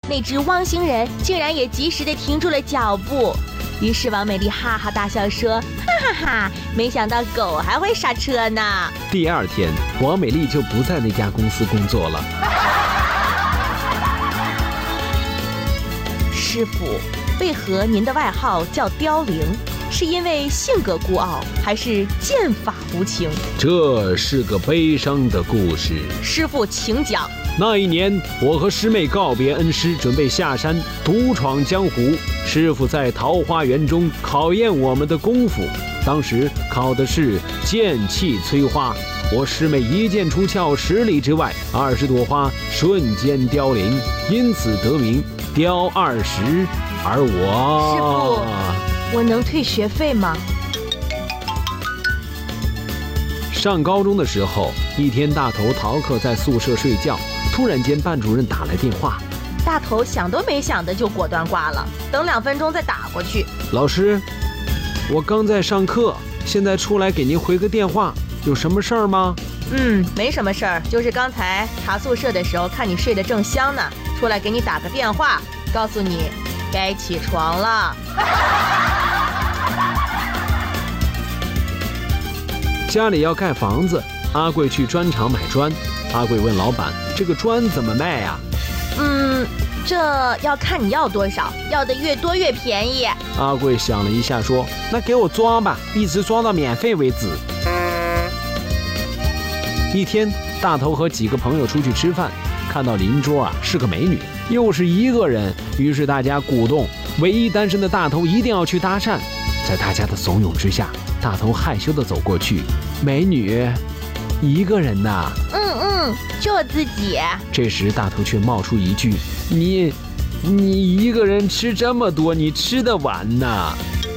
那只汪星人竟然也及时地停住了脚步。于是王美丽哈哈大笑说：“哈哈哈，没想到狗还会刹车呢。” 第二天，王美丽就不在那家公司工作了。 师傅，为何您的外号叫凋零？是因为性格孤傲，还是剑法无情？ 这是个悲伤的故事。 师傅，请讲。 那一年，我和师妹告别恩师，准备下山独闯江湖。师傅在桃花源中考验我们的功夫，当时考的是剑气催花。我师妹一剑出鞘10里之外，20朵花瞬间凋零，因此得名凋20。而我， 师傅，我能退学费吗？ 上高中的时候，一天大头逃课在宿舍睡觉，突然间班主任打来电话， 大头想都没想的就果断挂了，等2分钟再打过去。 老师，我刚在上课，现在出来给您回个电话，有什么事儿吗？ 没什么事儿，就是刚才查宿舍的时候看你睡得正香呢，出来给你打个电话，告诉你该起床了。 家里要盖房子，阿贵去砖厂买砖。阿贵问老板：“这个砖怎么卖呀？” 这要看你要多少，要的越多越便宜。 阿贵想了一下说：“那给我装吧，一直装到免费为止。”一天，大头和几个朋友出去吃饭，看到邻桌是个美女，又是一个人，于是大家鼓动唯一单身的大头一定要去搭讪。在大家的怂恿之下，大头害羞地走过去：“美女，一个人呐？”“ 就我自己。” 这时大头却冒出一句：“你一个人吃这么多，你吃得完呐？”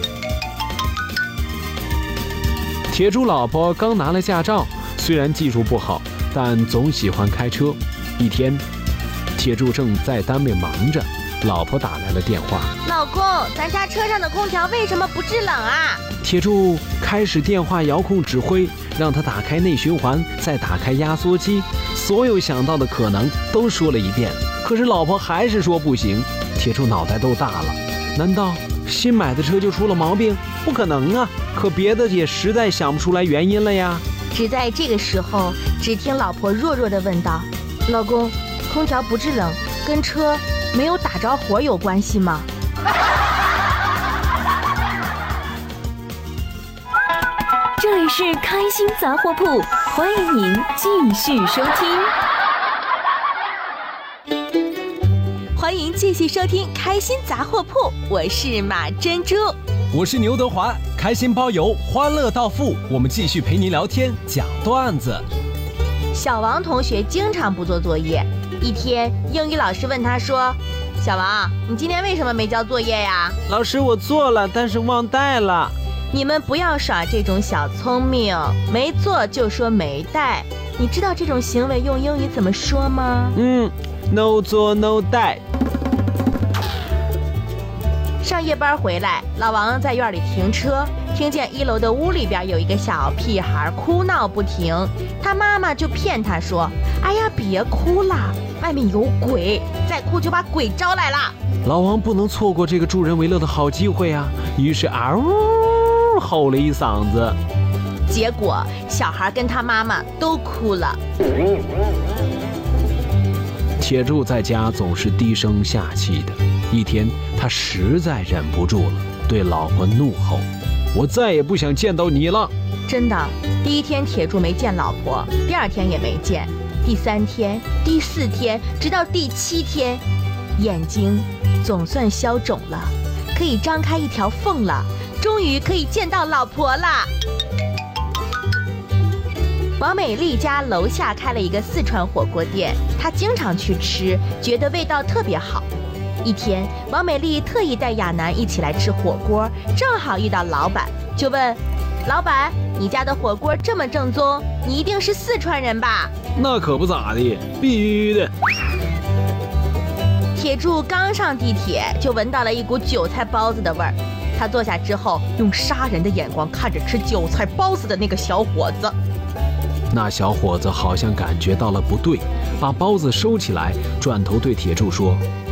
铁柱老婆刚拿了驾照，虽然技术不好，但总喜欢开车。一天，铁柱正在单位忙着，老婆打来了电话：“ 老公，咱家车上的空调为什么不制冷啊？” 铁柱开始电话遥控指挥，让他打开内循环，再打开压缩机，所有想到的可能都说了一遍。可是老婆还是说不行。铁柱脑袋都大了，难道新买的车就出了毛病？不可能啊！可别的也实在想不出来原因了呀。 只在这个时候，只听老婆弱弱地问道：“老公，空调不制冷跟车没有打着火有关系吗？” 这里是开心杂货铺，欢迎您继续收听。 欢迎继续收听开心杂货铺，我是马珍珠， 我是牛德华，开心包邮，欢乐到付，我们继续陪您聊天讲段子。 小王同学经常不做作业，一天英语老师问他说：“小王，你今天为什么没交作业呀？”“ 老师，我做了，但是忘带了。” 你们不要耍这种小聪明，没做就说没带。你知道这种行为用英语怎么说吗 ？No 做 no 带。 上夜班回来，老王在院里停车，听见1楼的屋里边有一个小屁孩哭闹不停，他妈妈就骗他说：“哎呀，别哭了，外面有鬼，再哭就把鬼招来了。” 老王不能错过这个助人为乐的好机会啊，于是吼了一嗓子， 结果小孩跟他妈妈都哭了。 铁柱在家总是低声下气的，一天他实在忍不住了，对老婆怒吼：“我再也不想见到你了！” 真的，第1天铁柱没见老婆，第2天也没见，第3天、第4天，直到第7天，眼睛总算消肿了，可以张开一条缝了，终于可以见到老婆啦。王美丽家楼下开了一个四川火锅店，她经常去吃，觉得味道特别好。一天，王美丽特意带亚楠一起来吃火锅，正好遇到老板，就问：“老板，你家的火锅这么正宗，你一定是四川人吧？”“ 那可不咋的，必须的。” 铁柱刚上地铁，就闻到了一股韭菜包子的味儿。他坐下之后，用杀人的眼光看着吃韭菜包子的那个小伙子。 那小伙子好像感觉到了不对，把包子收起来，转头对铁柱说：“